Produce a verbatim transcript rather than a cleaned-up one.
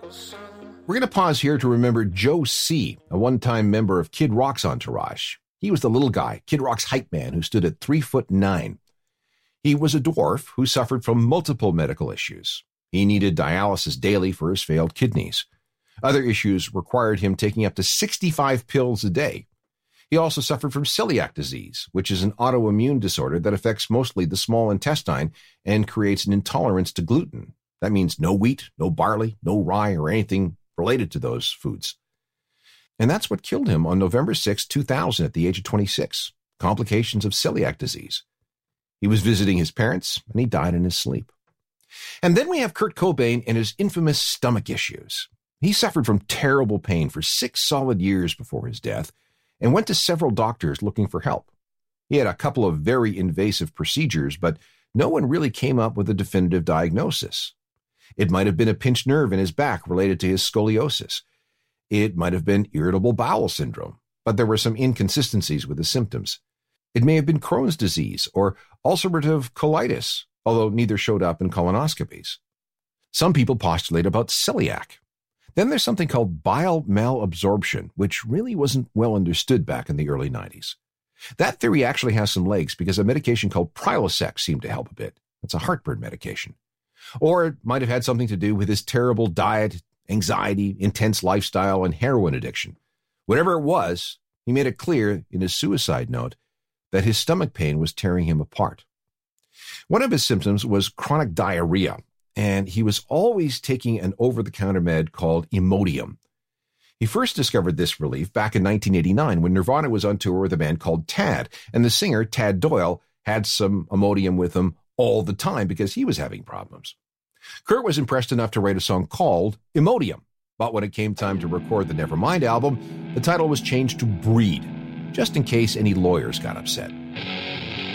We're going to pause here to remember Joe C., a one-time member of Kid Rock's entourage. He was the little guy, Kid Rock's hype man, who stood at three foot nine. He was a dwarf who suffered from multiple medical issues. He needed dialysis daily for his failed kidneys. Other issues required him taking up to sixty-five pills a day. He also suffered from celiac disease, which is an autoimmune disorder that affects mostly the small intestine and creates an intolerance to gluten. That means no wheat, no barley, no rye, or anything related to those foods. And that's what killed him on November sixth, two thousand, at the age of twenty-six, complications of celiac disease. He was visiting his parents, and he died in his sleep. And then we have Kurt Cobain and his infamous stomach issues. He suffered from terrible pain for six solid years before his death and went to several doctors looking for help. He had a couple of very invasive procedures, but no one really came up with a definitive diagnosis. It might have been a pinched nerve in his back related to his scoliosis. It might have been irritable bowel syndrome, but there were some inconsistencies with the symptoms. It may have been Crohn's disease or ulcerative colitis, although neither showed up in colonoscopies. Some people postulate about celiac. Then there's something called bile malabsorption, which really wasn't well understood back in the early nineties. That theory actually has some legs because a medication called Prilosec seemed to help a bit. It's a heartburn medication. Or it might have had something to do with his terrible diet, anxiety, intense lifestyle, and heroin addiction. Whatever it was, he made it clear in his suicide note that his stomach pain was tearing him apart. One of his symptoms was chronic diarrhea, and he was always taking an over-the-counter med called Imodium. He first discovered this relief back in nineteen eighty-nine when Nirvana was on tour with a band called Tad, and the singer, Tad Doyle, had some Imodium with him all the time because he was having problems. Kurt was impressed enough to write a song called Imodium, but when it came time to record the Nevermind album, the title was changed to Breed, just in case any lawyers got upset.